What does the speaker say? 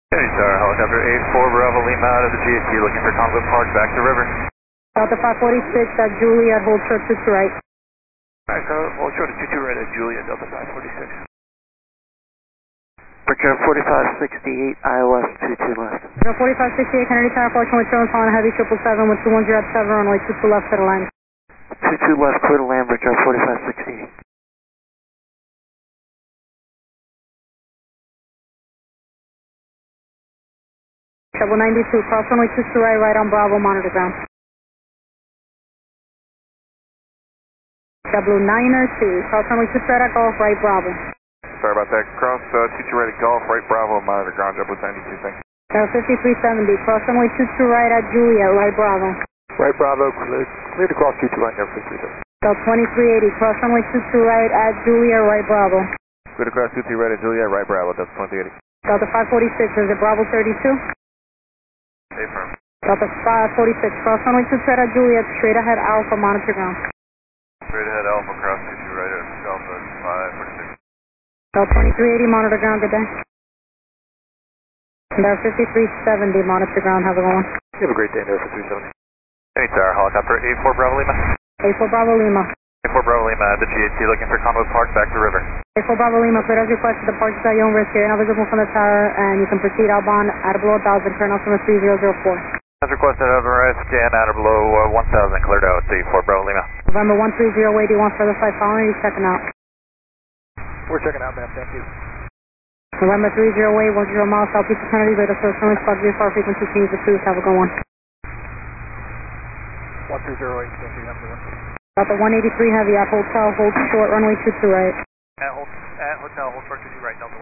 Hey, sir, helicopter 84 Bravo Lima out of the GSC looking for Congo Park back to river. Delta 546 at Juliet, hold short 22 right. Alright, so hold short of 22 right at Juliet, Delta 546. Bridge 4568, ILS 22 left. 4568, Kennedy Tower, approaching with Jones, on heavy 777 with 210 at 7, runway 22 left to the line. 22 left, clear to land, Bridge 4568. Double 92, cross runway 22 right, right on Bravo, monitor ground. Double 92, cross runway 22 right at Golf, right Bravo. Sorry about that. Cross 22 right at Golf, right Bravo, monitor ground, Double 92, thank you. 5370, cross runway 22 right at Juliet, right Bravo. Right Bravo, clear to cross 22 right, Delta 5370. Delta 2380, cross runway 22 right at Juliet, right Bravo. Clear to cross 23 right at Juliet, right Bravo, Delta 2380. Delta 546, is it Bravo 32? Stay firm. Delta 546, cross runway 22 right at Juliet, straight ahead Alpha, monitor ground. Straight ahead Alpha, cross 22 right at Delta 546. Delta 2380, monitor ground, good day. Delta 5370, monitor ground, have a good one. You have a great day, Delta 370. Hey, sir, helicopter 84 Bravo Lima. 84 Bravo Lima. 84 Bravo Lima, the GHC looking for Convo Park back to river. 84 Bravo Lima, clear as requested, the park is at your own risk here, not visible from the tower, and you can proceed outbound at below 1,000, turn off from the 3004. As requested, over risk and out of below 1,000, cleared out, 84 Bravo Lima. November 130, do you want further flight following, or you checking out? We're checking out, ma'am, thank you. November 30, 10 miles, southeast of Kennedy, radar source, only spot VFR frequency change the cruise, have a good one. 1308, thank you, have a good one. Delta 183 heavy at hotel, hold short, runway 22 right. At hotel, hold short 22 right, Delta